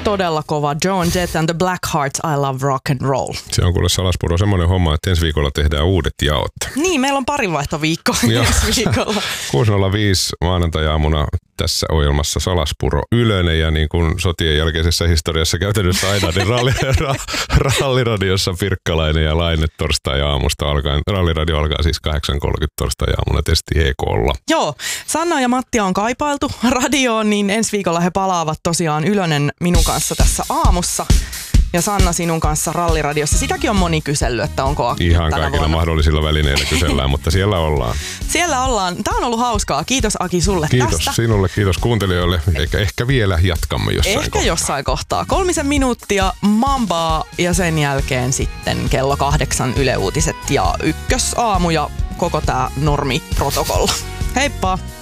todella kova. Joan Jett and the Blackhearts, I Love Rock and Roll. Se on kuule Salaspuro semmoinen homma, että ensi viikolla tehdään uudet jaot. Niin, meillä on parinvaihtoviikko ensi viikolla. 6.05 maanantai-aamuna tässä ohjelmassa Salaspuro Ylönen ja niin kuin sotien jälkeisessä historiassa käytännössä aina, niin ralliradiossa Pirkkalainen ja Laine torstai-aamusta alkaen. Ralliradio alkaa siis 8.30 torstai-aamuna Testi EK:lla. Joo, Sanna ja Mattia on kaipailtu radioon, niin ensi viikolla he palaavat tosiaan Ylönen minun kanssa tässä aamussa. Ja Sanna sinun kanssa Ralliradiossa. Sitäkin on moni kysellyt, että onko Aki ihan kaikilla mahdollisilla välineillä kysellään, mutta siellä ollaan. Siellä ollaan. Tämä on ollut hauskaa. Kiitos Aki sulle kiitos tästä. Kiitos sinulle, kiitos kuuntelijoille. Ehkä vielä jatkamme jossain kohtaa. 3 minuuttia Mambaa ja sen jälkeen sitten kello 8 Yle Uutiset ja Ykkösaamu ja koko tää normiprotokolla. Heippa!